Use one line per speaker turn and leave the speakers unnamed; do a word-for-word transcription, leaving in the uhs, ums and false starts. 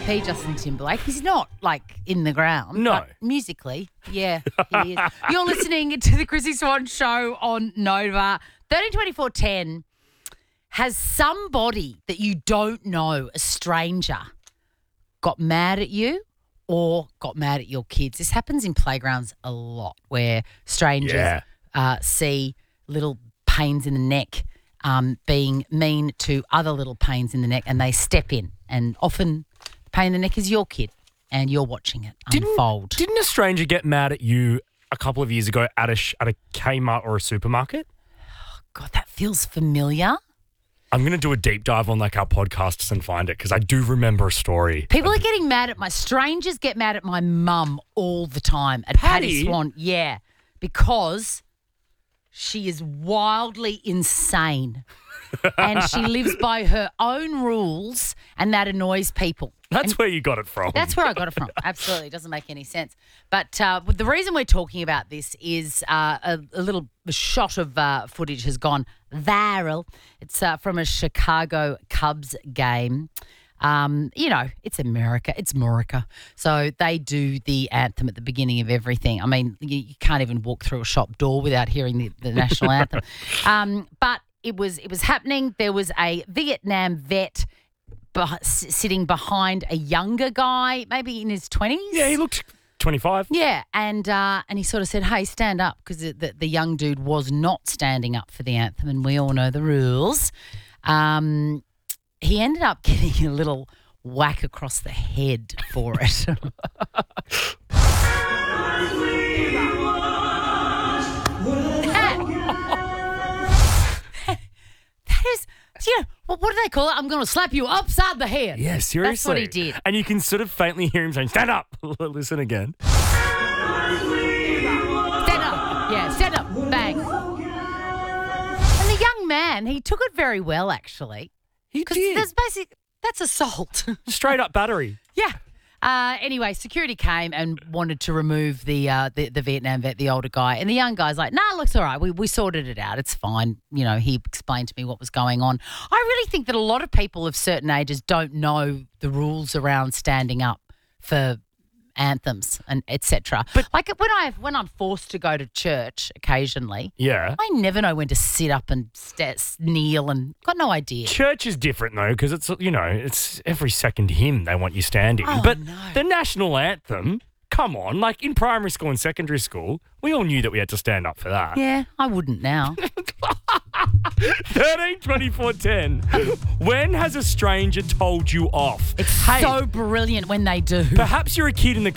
P Justin Timberlake. He's not, like, in the ground.
No.
But musically, yeah, he is. You're listening to the Chrissy Swan Show on Nova. thirteen twenty-four ten has somebody that you don't know, a stranger, got mad at you or got mad at your kids. This happens in playgrounds a lot where strangers
Yeah.
uh, see little pains in the neck um, being mean to other little pains in the neck, and they step in. And often the pain in the neck is your kid and you're watching it
Didn't-
unfold.
Didn't a stranger get mad at you a couple of years ago at a sh- at a Kmart or a supermarket?
God, that feels familiar.
I'm going to do a deep dive on like our podcasts and find it because I do remember a story.
People are getting mad at my strangers get mad at my mum all the time at Patty,
Patty?
Swan. Yeah, because she is wildly insane and she lives by her own rules, and that annoys people.
That's
And
where you got it from.
that's where I got it from. Absolutely. It doesn't make any sense. But uh, the reason we're talking about this is uh, a, a little shot of uh, footage has gone viral. It's uh, from a Chicago Cubs game. Um, you know, it's America. It's Morica. So they do the anthem at the beginning of everything. I mean, you, you can't even walk through a shop door without hearing the, the national anthem. Um, but it was it was happening. There was a Vietnam vet beh- sitting behind a younger guy, maybe in his twenties.
Yeah, he looked twenty-five.
Yeah, and uh, and he sort of said, "Hey, stand up," because the, the, the young dude was not standing up for the anthem, and we all know the rules. Um, he ended up getting a little whack across the head for it. that, that is, you know, what, what do they call it? I'm going to slap you upside the head.
Yeah, seriously.
That's what he did.
And you can sort of faintly hear him saying, "Stand up." Listen again.
Stand up. Yeah, stand up. Bang. And the young man, he took it very well, actually.
He
Because
did.
there's basic, that's assault.
Straight up battery.
Yeah. Uh, anyway, security came and wanted to remove the, uh, the the Vietnam vet, the older guy. And the young guy's like, nah, looks all right. We, we sorted it out. It's fine. You know, he explained to me what was going on. I really think that a lot of people of certain ages don't know the rules around standing up for anthems and et cetera. But like when I when I'm forced to go to church occasionally,
Yeah.
I never know when to sit up and st- kneel and got no idea.
Church is different though because it's, you know, it's every second hymn they want you standing.
Oh,
but
no.
the national anthem, come on, like in primary school and secondary school, we all knew that we had to stand up for that.
Yeah, I wouldn't now.
thirteen twenty-four ten. When has a stranger told you off?
It's
Hey,
so brilliant when they do.
perhaps you're a kid in the